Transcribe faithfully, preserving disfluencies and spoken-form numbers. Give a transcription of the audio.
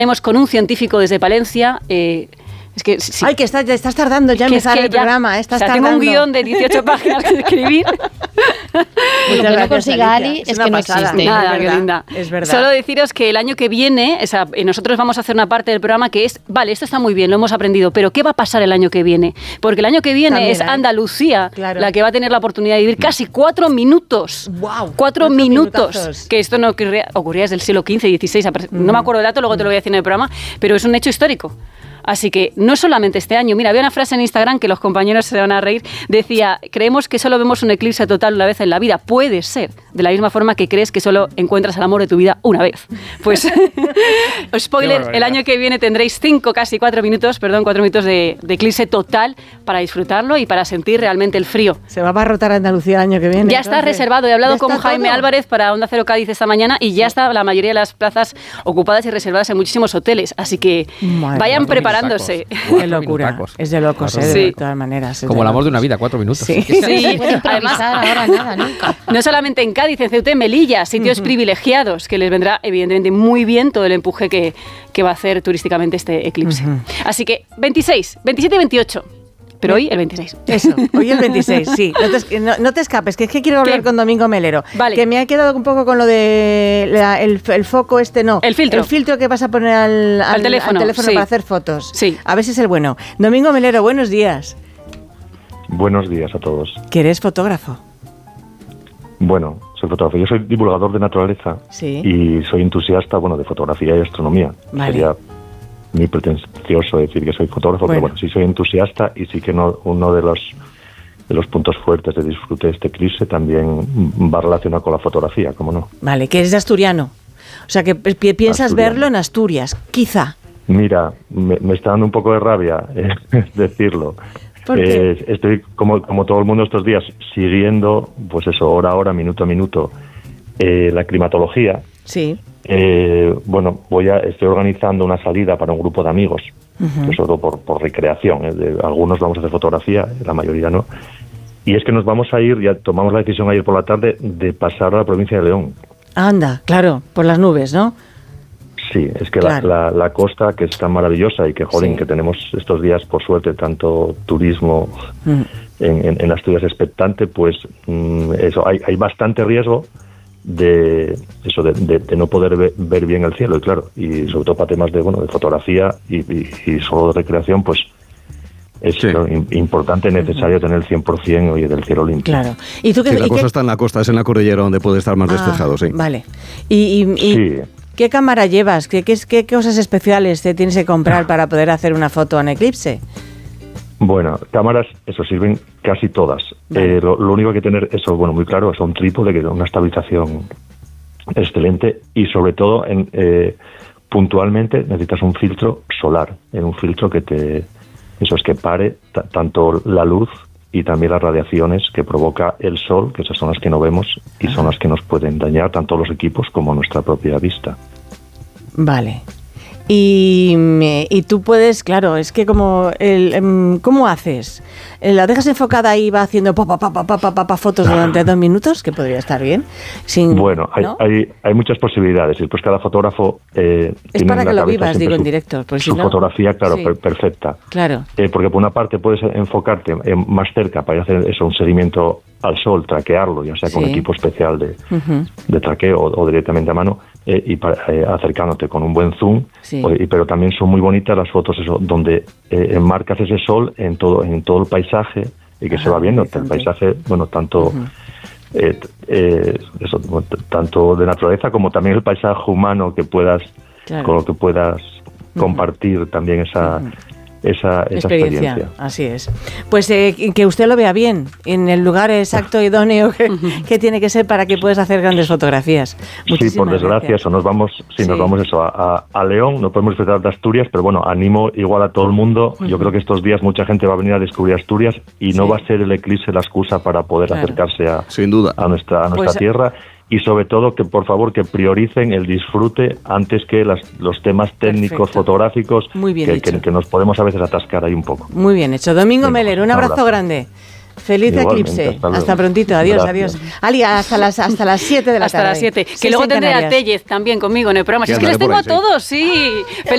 Tenemos con un científico desde Palencia. Eh, es que, sí, Ay, que estás, ya estás tardando ya en empezar es que el ya, programa. Estás o sea, tardando. tengo un guión de dieciocho páginas que escribir. Lo que no consiga Ali es, es que no pasada. existe. Nada, es qué verdad, linda. Es verdad. Solo deciros que el año que viene, o sea, nosotros vamos a hacer una parte del programa que es, vale, esto está muy bien, lo hemos aprendido, pero ¿qué va a pasar el año que viene? Porque el año que viene También, es ¿eh? Andalucía, Claro. la que va a tener la oportunidad de vivir casi cuatro minutos. Wow, cuatro, cuatro minutos. minutazos. Que esto no ocurría, ocurría desde el siglo quince, dieciséis, mm. no me acuerdo el dato, luego te lo voy a decir en el programa, pero es un hecho histórico. Así que no solamente este año. Mira, había una frase en Instagram que los compañeros se van a reír. Decía, creemos que solo vemos un eclipse total una vez en la vida. Puede ser, de la misma forma que crees que solo encuentras al amor de tu vida una vez. Pues, spoiler, el año que viene tendréis cinco, casi cuatro minutos, perdón, cuatro minutos de, de eclipse total para disfrutarlo y para sentir realmente el frío. Se va a abarrotar Andalucía el año que viene. Ya entonces. está reservado. He hablado con Jaime todo? Álvarez para Onda Cero Cádiz esta mañana y ya está la mayoría de las plazas ocupadas y reservadas en muchísimos hoteles. Así que Madre vayan mía. preparándose. Qué locura. Es de locos, ¿eh? Sí. De todas maneras. Como el amor de una vida, cuatro minutos. Sí. Sí, Puede además, improvisar ahora nada, nunca. no solamente en Cádiz, en Ceuta y Melilla, sitios uh-huh. privilegiados, que les vendrá evidentemente muy bien todo el empuje que, que va a hacer turísticamente este eclipse. Uh-huh. Así que veintiséis, veintisiete y veintiocho. Pero hoy el veintiséis. Eso, hoy el veintiséis, sí. No te, no, no te escapes, que es que quiero hablar ¿Qué? con Domingo Melero. Vale. Que me ha quedado un poco con lo de la, el, el foco este, no. El filtro. El filtro que vas a poner al, al, al teléfono, al teléfono sí. para hacer fotos. Sí. A ver si es el bueno. Domingo Melero, buenos días. Buenos días a todos. ¿Que eres fotógrafo? Bueno, soy fotógrafo. Yo soy divulgador de naturaleza sí. y soy entusiasta, bueno, de fotografía y astronomía. Vale. Sería muy pretencioso decir que soy fotógrafo, bueno. pero bueno, sí soy entusiasta y sí que no, uno de los de los puntos fuertes de disfrute de este eclipse también va relacionado con la fotografía, ¿cómo no? Vale, que eres de asturiano. O sea, que piensas asturiano. verlo en Asturias, quizá. Mira, me, me está dando un poco de rabia eh, decirlo. ¿Por qué? Eh, estoy, como, como todo el mundo estos días, siguiendo, pues eso, hora a hora, minuto a minuto, eh, la climatología. Sí. Eh, bueno, voy a, estoy organizando una salida para un grupo de amigos, uh-huh. sobre todo por, por recreación. ¿eh? De, algunos vamos a hacer fotografía, la mayoría no. Y es que nos vamos a ir, ya tomamos la decisión ayer por la tarde, de pasar a la provincia de León. Anda, claro, por las nubes, ¿no? Sí, es que claro. la, la, la costa, que es tan maravillosa y que, jolín, sí. que tenemos estos días, por suerte, tanto turismo mm. en, en, en Asturias expectante, pues mm, eso, hay, hay bastante riesgo de eso de, de, de no poder ver, ver bien el cielo, y claro, y sobre todo para temas de bueno de fotografía y, y, y solo de recreación, pues es sí. importante, necesario tener el cien por ciento oye, del cielo limpio. Claro. ¿Y tú qué, sí, la y cosa qué? está en la costa, es en la cordillera donde puede estar más ah, despejado, sí. Vale. Y, y, y sí. ¿qué cámara llevas? ¿Qué, qué, ¿Qué cosas especiales te tienes que comprar para poder hacer una foto en eclipse? Bueno, cámaras, eso sirven casi todas. Vale. Eh, lo, lo único que hay que tener, eso, bueno, muy claro, es un trípode que da una estabilización excelente y sobre todo, en, eh, puntualmente necesitas un filtro solar, en un filtro que te, eso es que pare t- tanto la luz y también las radiaciones que provoca el sol, que esas son las que no vemos y ah. son las que nos pueden dañar tanto los equipos como nuestra propia vista. Vale. Y, y tú puedes, claro, es que como, el, ¿cómo haces? ¿La dejas enfocada ahí y va haciendo pa, pa, pa, pa, pa, pa, pa, fotos durante dos minutos? Que podría estar bien. Sin, bueno, hay, ¿no? hay, hay muchas posibilidades. Y pues cada fotógrafo eh, es tiene para en la que lo cabeza vivas, digo, su, en directo. Pues su si no, fotografía, claro, sí. per, perfecta. Claro. Eh, porque por una parte puedes enfocarte eh, más cerca para hacer eso, un seguimiento al sol, traquearlo, ya sea con sí. equipo especial de, uh-huh. de traqueo o, o directamente a mano, eh, y para, eh, acercándote con un buen zoom, sí. o, y, pero también son muy bonitas las fotos eso, donde eh, enmarcas ese sol en todo en todo el paisaje y que ah, se va viendo el paisaje, bueno, tanto uh-huh. eh, eh, eso, t- tanto de naturaleza como también el paisaje humano que puedas claro. con lo que puedas uh-huh. compartir también esa uh-huh. Esa, esa experiencia. experiencia. Así es. Pues eh, que usted lo vea bien, en el lugar exacto, idóneo que, que tiene que ser para que puedas hacer grandes fotografías. Muchísimas sí, por desgracia, gracias. eso nos vamos, si sí. nos vamos eso a, a, a León, no podemos disfrutar de Asturias, pero bueno, animo igual a todo el mundo. Uh-huh. Yo creo que estos días mucha gente va a venir a descubrir Asturias y sí. no va a ser el eclipse la excusa para poder claro. acercarse a, Sin duda. a nuestra, a nuestra pues, tierra. Y sobre todo que por favor que prioricen el disfrute antes que las, los temas técnicos Perfecto. fotográficos Muy bien que, que, que nos podemos a veces atascar ahí un poco. Muy bien hecho. Domingo Venga, Melero, un abrazo, abrazo grande. Feliz Igualmente, eclipse. Hasta, hasta prontito. Adiós, Gracias. adiós. Ali, hasta las hasta las siete de la hasta tarde. Hasta las siete. Que luego tendré a Tellez también conmigo en el programa. Si es que les tengo a todos, sí.